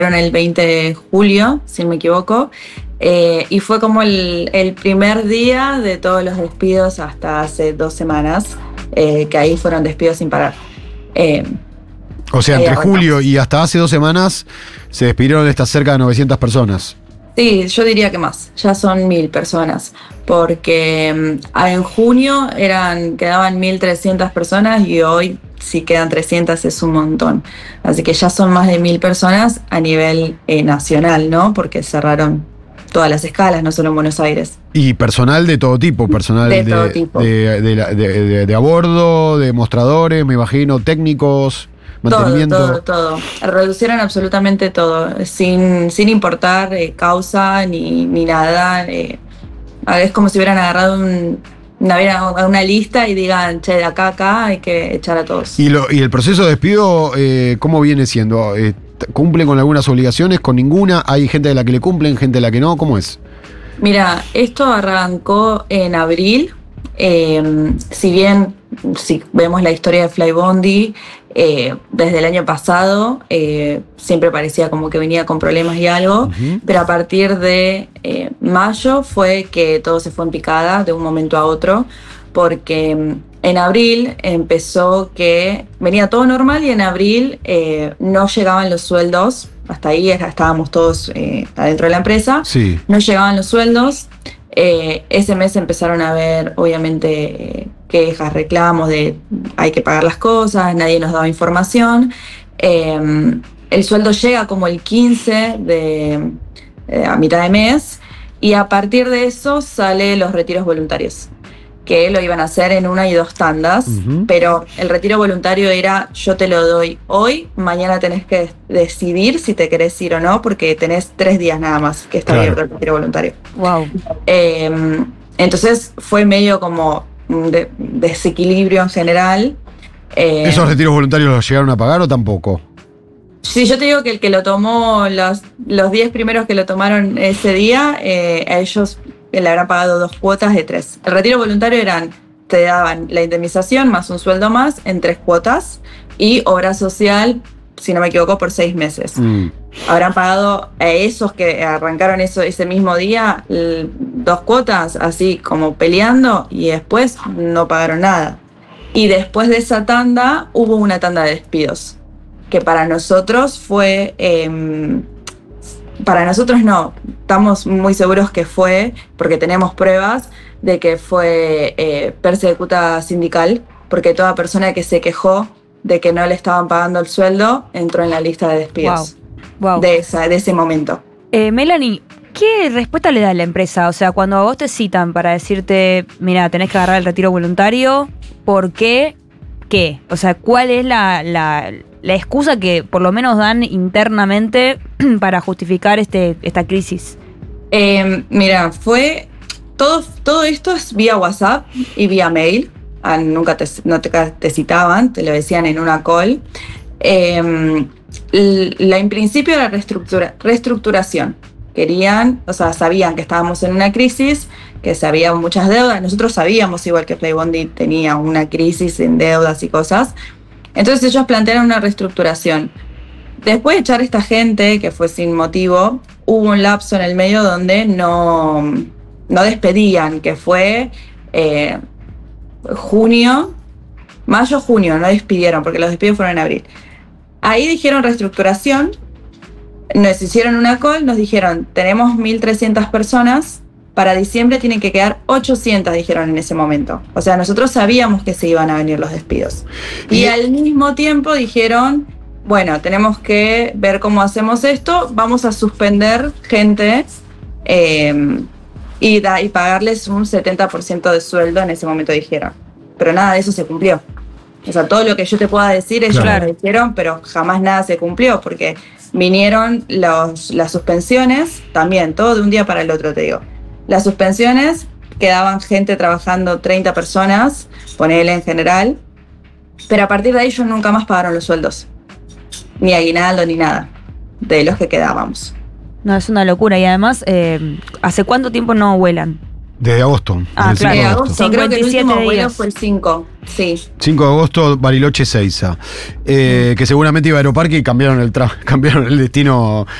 el 20 de julio, si no me equivoco, y fue como el primer día de todos los despidos hasta hace 2 semanas, que ahí fueron despidos sin parar. O sea, entre julio y hasta hace 2 semanas se despidieron estas cerca de 900 personas. Sí, yo diría que más, ya son 1000 personas, porque en junio quedaban 1300 personas y hoy si quedan 300 es un montón. Así que ya son más de 1000 personas a nivel nacional, ¿no? Porque cerraron todas las escalas, no solo en Buenos Aires. Y personal de todo tipo, personal de todo tipo. De a bordo, de mostradores, me imagino, técnicos, mantenimiento. Todo. Reducieron absolutamente todo, sin importar causa ni nada. Es como si hubieran agarrado una lista y digan, che, de acá hay que echar a todos. ¿Y el proceso de despido cómo viene siendo? ¿Cumplen con algunas obligaciones, con ninguna? ¿Hay gente de la que le cumplen, gente de la que no? ¿Cómo es? Mira, esto arrancó en abril. Si vemos la historia de Flybondi, desde el año pasado siempre parecía como que venía con problemas y algo, pero a partir de mayo fue que todo se fue en picada de un momento a otro, porque en abril empezó que venía todo normal y en abril no llegaban los sueldos. Hasta ahí estábamos todos adentro de la empresa. Sí. No llegaban los sueldos. Ese mes empezaron a haber, obviamente, quejas, reclamos de hay que pagar las cosas, nadie nos daba información. El sueldo llega como el 15 a mitad de mes y a partir de eso salen los retiros voluntarios, que lo iban a hacer en 1 y 2 tandas, pero el retiro voluntario era yo te lo doy hoy, mañana tenés que decidir si te querés ir o no, porque tenés 3 días nada más que está abierto el retiro voluntario. Wow. Entonces fue medio como un desequilibrio en general. ¿Esos retiros voluntarios los llegaron a pagar o tampoco? Sí, yo te digo que el que lo tomó, los 10 primeros que lo tomaron ese día, a ellos le habrán pagado 2 cuotas de 3. El retiro voluntario te daban la indemnización más un sueldo más en 3 cuotas y obra social, si no me equivoco, por 6 meses. Habrán pagado a esos que arrancaron ese mismo día 2 cuotas, así como peleando, y después no pagaron nada. Y después de esa tanda hubo una tanda de despidos, que para nosotros fue... para nosotros no, estamos muy seguros que fue, porque tenemos pruebas de que fue persecuta sindical, porque toda persona que se quejó de que no le estaban pagando el sueldo entró en la lista de despidos. Wow. De ese momento. Melanie, ¿qué respuesta le da la empresa? O sea, cuando a vos te citan para decirte, mira, tenés que agarrar el retiro voluntario, ¿por qué? ¿Qué? O sea, ¿cuál es la excusa que por lo menos dan internamente para justificar esta crisis? Mira, fue todo esto es vía WhatsApp y vía mail. Nunca te citaban, te lo decían en una call. En principio era reestructuración. Querían, o sea, sabían que estábamos en una crisis, que se había muchas deudas. Nosotros sabíamos igual que Flybondi tenía una crisis en deudas y cosas. Entonces ellos plantearon una reestructuración. Después de echar a esta gente, que fue sin motivo, hubo un lapso en el medio donde no despedían, que fue mayo-junio, no despidieron, porque los despidos fueron en abril. Ahí dijeron reestructuración, nos hicieron una call, nos dijeron, tenemos 1300 personas, para diciembre tienen que quedar 800, dijeron en ese momento. O sea, nosotros sabíamos que se iban a venir los despidos. Y al mismo tiempo dijeron, bueno, tenemos que ver cómo hacemos esto, vamos a suspender gente y pagarles un 70% de sueldo en ese momento, dijeron. Pero nada de eso se cumplió. O sea, todo lo que yo te pueda decir, ellos lo dijeron, pero jamás nada se cumplió, porque vinieron las suspensiones, también, todo de un día para el otro, te digo. Las suspensiones, quedaban gente trabajando, 30 personas, ponele en general, pero a partir de ahí ellos nunca más pagaron los sueldos, ni aguinaldo ni nada, de los que quedábamos. No, es una locura. Y además, ¿hace cuánto tiempo no vuelan? Desde agosto. Ah, desde el 5 claro. de De agosto. agosto, creo que el 57 último vuelo días. fue el 5. Sí. 5 de agosto, Bariloche Ezeiza. Que seguramente iba a Aeroparque y cambiaron el destino